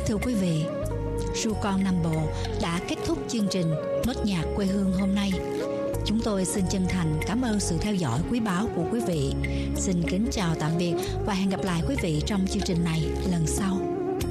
Thưa quý vị, Ru Con Nam Bộ đã kết thúc chương trình Nốt nhạc quê hương hôm nay. Chúng tôi xin chân thành cảm ơn sự theo dõi quý báu của quý vị. Xin kính chào tạm biệt và hẹn gặp lại quý vị trong chương trình này lần sau.